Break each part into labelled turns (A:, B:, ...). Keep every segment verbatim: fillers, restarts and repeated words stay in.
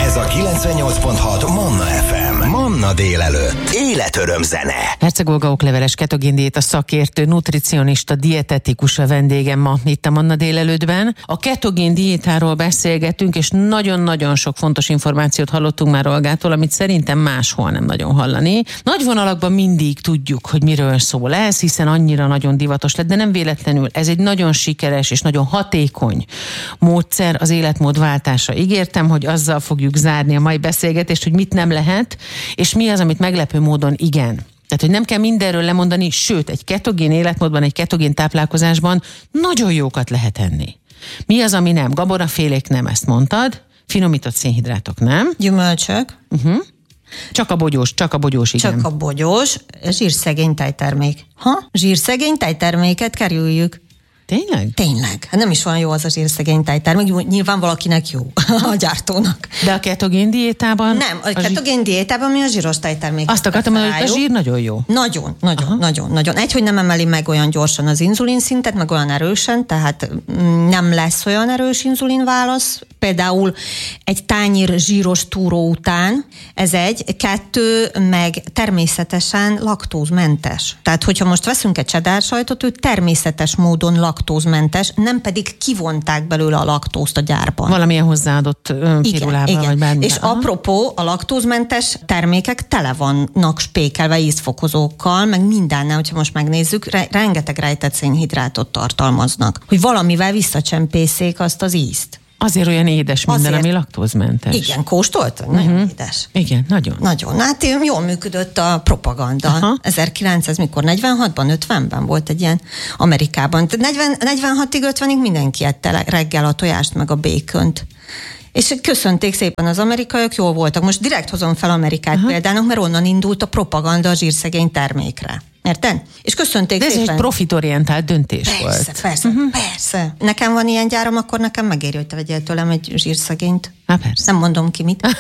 A: Ez a kilencvennyolc pont hat Manna ef em. Manna délelőtt. Életöröm zene.
B: Herceg Olga okleveles ketogén diéta szakértő, nutricionista, dietetikus a vendégem ma itt a Manna délelőttben. A ketogén diétáról beszélgetünk, és nagyon-nagyon sok fontos információt hallottunk már Olgától, amit szerintem máshol nem nagyon hallani. Nagy vonalakban mindig tudjuk, hogy miről szól ez, hiszen annyira nagyon divatos lett, de nem véletlenül. Ez egy nagyon sikeres és nagyon hatékony módszer az életmódváltásra. Ígértem, hogy azzal fogjuk zárni a mai beszélgetést, hogy mit nem lehet, és mi az, amit meglepő módon igen. Tehát, hogy nem kell mindenről lemondani, sőt, egy ketogén életmódban, egy ketogén táplálkozásban nagyon jókat lehet enni. Mi az, ami nem? Gabonafélék nem, ezt mondtad. Finomított szénhidrátok nem.
C: Gyümölcsök.
B: Uh-huh. Csak a bogyós, csak a bogyós, igen.
C: Csak a bogyós, zsírszegény tejtermék. Ha? Zsírszegény tejterméket kerüljük.
B: Tényleg?
C: Tényleg. Hát nem is van jó az a zsírszegény tejtermék, nyilván valakinek jó, a gyártónak.
B: De a ketogén diétában?
C: Nem, a, a ketogén zsír... diétában mi a zsíros tejterméket.
B: Azt akartam mondani, hogy a zsír nagyon jó.
C: Nagyon, nagyon, Aha. nagyon, nagyon. Egy, hogy nem emeli meg olyan gyorsan az inzulin szintet, meg olyan erősen, tehát nem lesz olyan erős inzulinválasz. Például egy tányér zsíros túró után, ez egy, kettő, meg természetesen laktózmentes. Tehát, hogyha most veszünk egy cheddar sajtot, ő természetes módon laktózmentes, nem pedig kivonták belőle a laktózt a gyárban.
B: Valamilyen hozzáadott pirulával, vagy bármi.
C: És Aha. apropó, a laktózmentes termékek tele vannak spékelve ízfokozókkal, meg mindennel, hogyha most megnézzük, re- rengeteg rejtett szénhidrátot tartalmaznak. Hogy valamivel visszacsempészék azt az ízt.
B: Azért olyan édes minden,
C: Azért,
B: ami laktózmentes.
C: Igen, kóstolt? Nagyon uh-huh. édes.
B: Igen, nagyon.
C: Nagyon. Hát jól működött a propaganda. Aha. ezerkilencszáz, mikor negyvenhatban, ötvenben volt egy ilyen Amerikában. negyven, negyvenhatig, ötvenig mindenki ette reggel a tojást meg a békönt. És köszönték szépen az amerikaiak, jól voltak. Most direkt hozom fel Amerikát Aha. példának, mert onnan indult a propaganda a zsírszegény termékre. Érted? És köszönték
B: De ez
C: szépen.
B: egy profitorientált döntés
C: persze,
B: volt.
C: Persze, persze, uh-huh. persze. Nekem van ilyen gyáram, akkor nekem megéri, hogy te vegyél tőlem egy zsírszegényt.
B: Há, persze.
C: Nem mondom ki mit.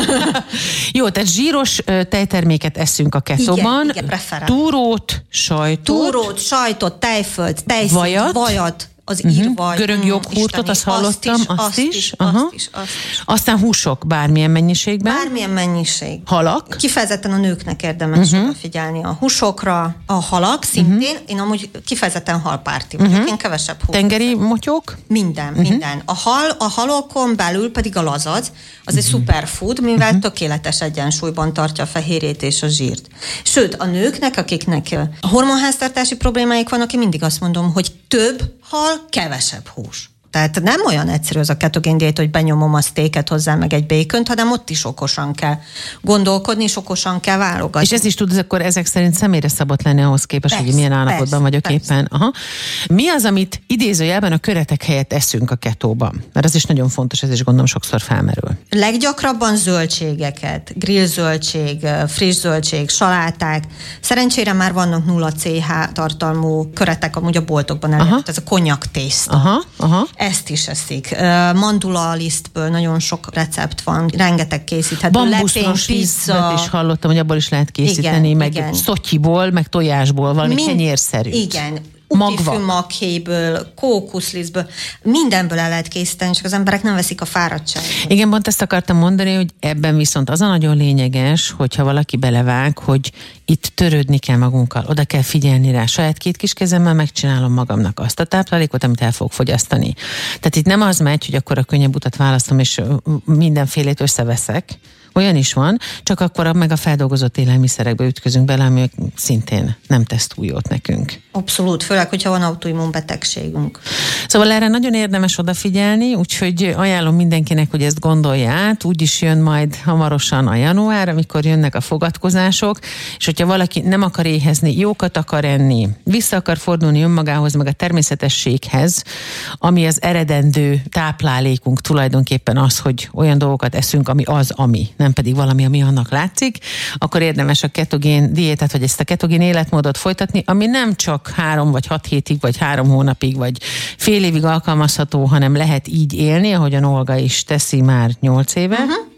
B: Jó, tehát zsíros tejterméket eszünk a ketóban.
C: Igen, igen, preferál.
B: Túrót, sajtot.
C: Túrót, sajtot, tejföld, tejszínt, vajat. vajat. Az uh-huh. írvaj.
B: Görög joghurtot, azt hallottam, azt,
C: azt
B: is.
C: Azt is,
B: Aha.
C: azt is, azt is.
B: Aztán húsok bármilyen mennyiségben.
C: Bármilyen mennyiség.
B: Halak.
C: Kifejezetten a nőknek érdemes uh-huh. figyelni a húsokra. A halak szintén, uh-huh. én amúgy kifejezetten halpárti vagyok, uh-huh. én kevesebb hús.
B: Tengeri motyók?
C: Minden, uh-huh. minden. A hal, a halokon belül pedig a lazac, az uh-huh. egy superfood, mivel uh-huh. tökéletes egyensúlyban tartja a fehérjét és a zsírt. Sőt, a nőknek, akiknek hormonháztartási problémáik vannak, én mindig azt mondom, hogy több hal, kevesebb hús. Tehát nem olyan egyszerű az a ketogén diéta, hogy benyomom a sztéket hozzá, meg egy békönt, hanem ott is okosan kell gondolkodni, és okosan kell válogatni.
B: És ez is tud akkor ezek szerint személyre szabott lenni ahhoz képest, persze, hogy milyen állapotban persze, vagyok persze. éppen. Aha. Mi az, amit idézőjelben a köretek helyett eszünk a ketóban? Mert az is nagyon fontos, ez is gondolom sokszor felmerül.
C: Leggyakrabban zöldségeket, grillzöldség, friss zöldség, saláták. Szerencsére már vannak nulla cé há tartalmú köretek, amúgy a boltokban elérhető, ez a konyak tészta.
B: Aha, aha.
C: Ezt is eszik. Mandula lisztből nagyon sok recept van, rengeteg készíthető.
B: Bambuszos lisztből is hallottam, hogy abból is lehet készíteni, igen, meg igen. szotyiból, meg tojásból, valami Min- kenyérszerű.
C: Igen. Utifűmakhéből, kókuszlisztből, mindenből el lehet készíteni, csak az emberek nem veszik a fáradtságot.
B: Igen, pont ezt akartam mondani, hogy ebben viszont az a nagyon lényeges, hogyha valaki belevág, hogy itt törődni kell magunkkal, oda kell figyelni rá. Saját két kis kezemmel megcsinálom magamnak azt a táplálékot, amit el fogok fogyasztani. Tehát itt nem az megy, hogy akkor a könnyebb utat választom, és mindenfélét összeveszek. Olyan is van, csak akkor meg a feldolgozott élelmiszerekbe ütközünk bele, ami szintén nem tesz túl jót nekünk.
C: Abszolút, főleg, hogyha van autoimmun betegségünk.
B: Szóval erre nagyon érdemes odafigyelni, úgyhogy ajánlom mindenkinek, hogy ezt gondolja át. Úgyis jön majd hamarosan a január, amikor jönnek a fogadkozások, és hogyha valaki nem akar éhezni, jókat akar enni, vissza akar fordulni önmagához, meg a természetességhez, ami az eredendő táplálékunk tulajdonképpen az, hogy olyan dolgokat eszünk, ami az, ami, nem pedig valami, ami annak látszik, akkor érdemes a ketogén diétát, vagy ezt a ketogén életmódot folytatni, ami nem csak három vagy hat hétig, vagy három hónapig, vagy fél évig alkalmazható, hanem lehet így élni, ahogyan Olga is teszi már nyolc éve. Uh-huh.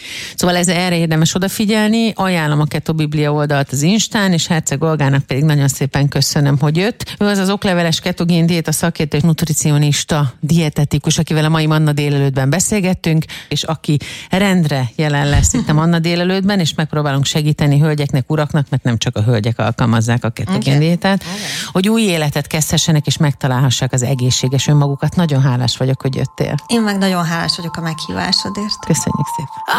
B: Szóval ez erre érdemes odafigyelni, ajánlom a Keto Biblia oldalt az Instán, és Herceg Olgának pedig nagyon szépen köszönöm, hogy jött. Ő az az okleveles ketogén diéta szakértő és nutricionista, dietetikus, akivel a mai Manna délelőttben beszélgettünk, és aki rendre jelen lesz itt a Manna délelőttben, és megpróbálunk segíteni hölgyeknek, uraknak, mert nem csak a hölgyek alkalmazzák a ketogén diétát, okay. hogy új életet kezdhessenek, és megtalálhassák az egészséges önmagukat. Nagyon hálás vagyok, hogy jöttél.
C: Én meg nagyon hálás vagyok a meghívásodért.
B: Köszönjük szépen.